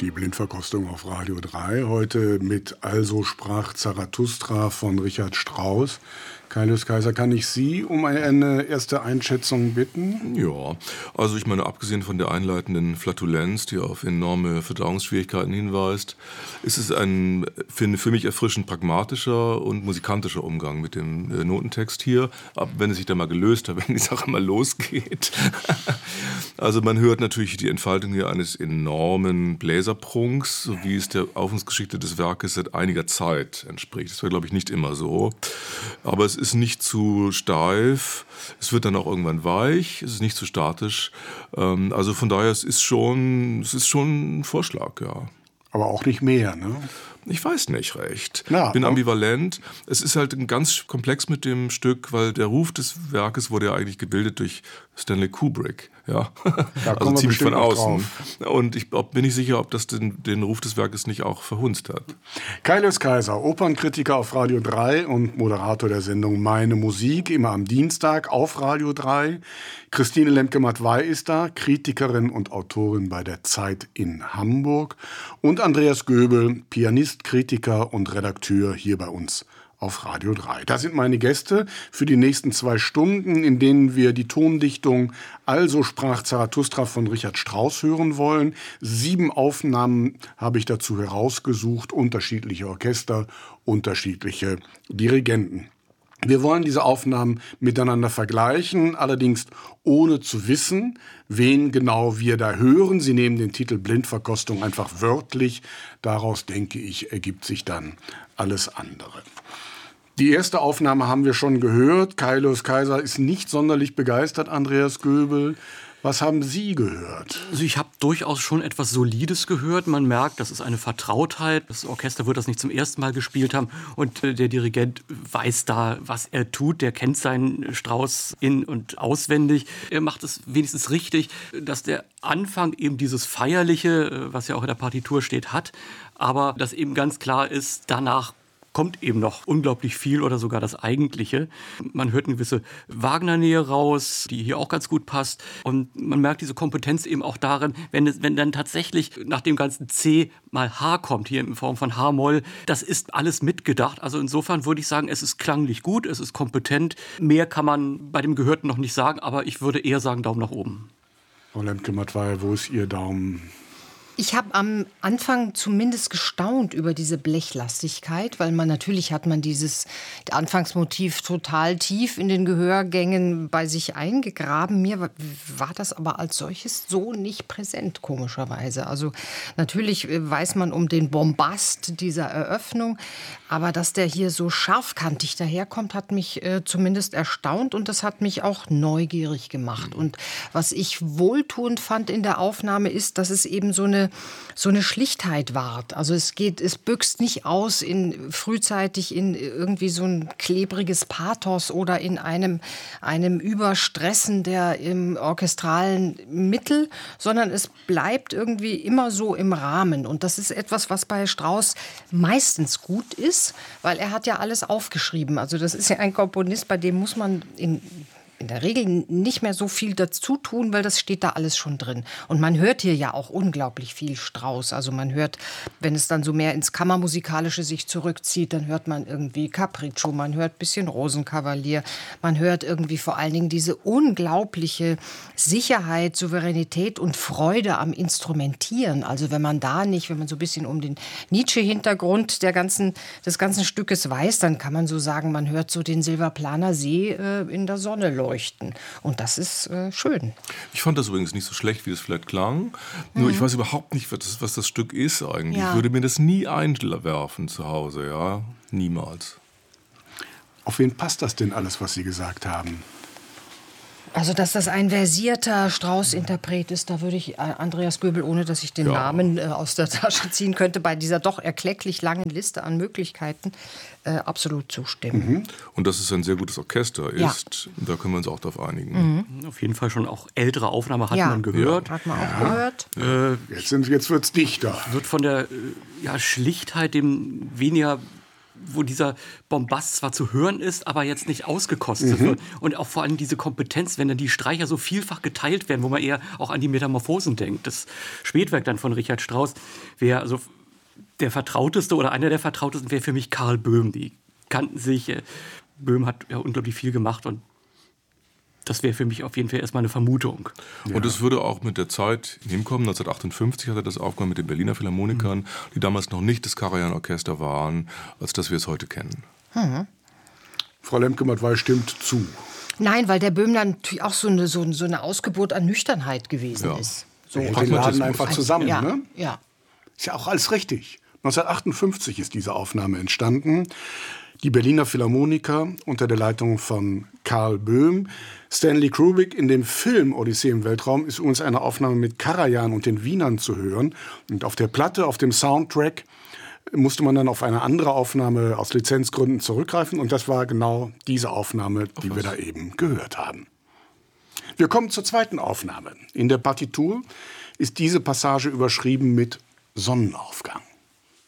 Die Blindverkostung auf Radio 3. Heute mit Also sprach Zarathustra von Richard Strauss. Kaius Kaiser, kann ich Sie um eine erste Einschätzung bitten? Ja, also ich meine, abgesehen von der einleitenden Flatulenz, die auf enorme Verdauungsschwierigkeiten hinweist, ist es ein für mich erfrischend pragmatischer und musikantischer Umgang mit dem Notentext hier. Aber wenn es sich dann mal gelöst hat, wenn die Sache mal losgeht. Also man hört natürlich die Entfaltung hier eines enormen Bläserprunks, so wie es der Auffassungsgeschichte des Werkes seit einiger Zeit entspricht. Das war, glaube ich, nicht immer so. Aber es ist nicht zu steif, es wird dann auch irgendwann weich, es ist nicht zu statisch. Also von daher, es ist schon ein Vorschlag, ja. Aber auch nicht mehr, ne? Ich weiß nicht recht. Ja, ich bin ambivalent. Es ist halt ganz komplex mit dem Stück, weil der Ruf des Werkes wurde ja eigentlich gebildet durch Stanley Kubrick. Ja, also ziemlich von außen. Und ich bin nicht sicher, ob das den Ruf des Werkes nicht auch verhunzt hat. Kaius Kaiser, Opernkritiker auf Radio 3 und Moderator der Sendung Meine Musik, immer am Dienstag auf Radio 3. Christine Lemke-Matwei ist da, Kritikerin und Autorin bei der Zeit in Hamburg. Und Andreas Göbel, Pianist, Kritiker und Redakteur hier bei uns auf Radio 3. Das sind meine Gäste für die nächsten 2 Stunden, in denen wir die Tondichtung Also sprach Zarathustra von Richard Strauss hören wollen. 7 Aufnahmen habe ich dazu herausgesucht, unterschiedliche Orchester, unterschiedliche Dirigenten. Wir wollen diese Aufnahmen miteinander vergleichen, allerdings ohne zu wissen, wen genau wir da hören. Sie nehmen den Titel Blindverkostung einfach wörtlich. Daraus, denke ich, ergibt sich dann alles andere. Die erste Aufnahme haben wir schon gehört. Kaius Kaiser ist nicht sonderlich begeistert, Andreas Göbel. Was haben Sie gehört? Also ich habe durchaus schon etwas Solides gehört. Man merkt, das ist eine Vertrautheit. Das Orchester wird das nicht zum ersten Mal gespielt haben. Und der Dirigent weiß da, was er tut. Der kennt seinen Strauss in- und auswendig. Er macht es wenigstens richtig, dass der Anfang eben dieses Feierliche, was ja auch in der Partitur steht, hat. Aber dass eben ganz klar ist, danach kommt eben noch unglaublich viel oder sogar das Eigentliche. Man hört eine gewisse Wagner-Nähe raus, die hier auch ganz gut passt. Und man merkt diese Kompetenz eben auch darin, wenn dann tatsächlich nach dem ganzen C mal H kommt, hier in Form von H-Moll, das ist alles mitgedacht. Also insofern würde ich sagen, es ist klanglich gut, es ist kompetent. Mehr kann man bei dem Gehörten noch nicht sagen, aber ich würde eher sagen Daumen nach oben. Frau Lemke-Matwei, wo ist Ihr Daumen? Ich habe am Anfang zumindest gestaunt über diese Blechlastigkeit, weil natürlich hat man dieses Anfangsmotiv total tief in den Gehörgängen bei sich eingegraben. Mir war das aber als solches so nicht präsent, komischerweise. Also natürlich weiß man um den Bombast dieser Eröffnung, aber dass der hier so scharfkantig daherkommt, hat mich zumindest erstaunt und das hat mich auch neugierig gemacht. Und was ich wohltuend fand in der Aufnahme ist, dass es eben so eine Schlichtheit wahrt. Also es büchst nicht aus frühzeitig in irgendwie so ein klebriges Pathos oder in einem Überstressen der im orchestralen Mittel, sondern es bleibt irgendwie immer so im Rahmen. Und das ist etwas, was bei Strauss meistens gut ist, weil er hat ja alles aufgeschrieben. Also das ist ja ein Komponist, bei dem muss man in der Regel nicht mehr so viel dazu tun, weil das steht da alles schon drin. Und man hört hier ja auch unglaublich viel Strauss. Also man hört, wenn es dann so mehr ins Kammermusikalische sich zurückzieht, dann hört man irgendwie Capriccio, man hört ein bisschen Rosenkavalier, man hört irgendwie vor allen Dingen diese unglaubliche Sicherheit, Souveränität und Freude am Instrumentieren. Also wenn man so ein bisschen um den Nietzsche-Hintergrund des ganzen Stückes weiß, dann kann man so sagen, man hört so den Silvaplaner See in der Sonne leuchten. Und das ist schön. Ich fand das übrigens nicht so schlecht, wie es vielleicht klang. Nur ich weiß überhaupt nicht, was das Stück ist eigentlich. Ja. Ich würde mir das nie einwerfen zu Hause, ja. Niemals. Auf wen passt das denn alles, was Sie gesagt haben? Also, dass das ein versierter Strauss-Interpret ist, da würde ich Andreas Göbel, ohne dass ich den Namen aus der Tasche ziehen könnte, bei dieser doch erklecklich langen Liste an Möglichkeiten absolut zustimmen. Mhm. Und dass es ein sehr gutes Orchester ist, da können wir uns auch darauf einigen. Auf jeden Fall schon auch ältere Aufnahmen hat man gehört. Hat man auch gehört. Jetzt wird es dichter. Wird von der Schlichtheit dem weniger wo dieser Bombast zwar zu hören ist, aber jetzt nicht ausgekostet wird. Und auch vor allem diese Kompetenz, wenn dann die Streicher so vielfach geteilt werden, wo man eher auch an die Metamorphosen denkt. Das Spätwerk dann von Richard Strauss wäre also der vertrauteste oder einer der vertrautesten wäre für mich Karl Böhm. Die kannten sich. Böhm hat ja unglaublich viel gemacht und das wäre für mich auf jeden Fall erstmal eine Vermutung. Ja. Und es würde auch mit der Zeit hinkommen. 1958 hat er das aufgenommen mit den Berliner Philharmonikern, die damals noch nicht das Karajan-Orchester waren, als das wir es heute kennen. Frau Lemke-Matt-Wey stimmt zu. Nein, weil der Böhm dann natürlich auch so eine Ausgeburt an Nüchternheit gewesen ist. So. Wir den Laden einfach zusammen. Ja, ne? ja. Ist ja auch alles richtig. 1958 ist diese Aufnahme entstanden. Die Berliner Philharmoniker unter der Leitung von Karl Böhm. Stanley Kubrick in dem Film Odyssee im Weltraum ist übrigens eine Aufnahme mit Karajan und den Wienern zu hören. Und auf der Platte, auf dem Soundtrack, musste man dann auf eine andere Aufnahme aus Lizenzgründen zurückgreifen. Und das war genau diese Aufnahme, die wir da eben gehört haben. Wir kommen zur zweiten Aufnahme. In der Partitur ist diese Passage überschrieben mit Sonnenaufgang.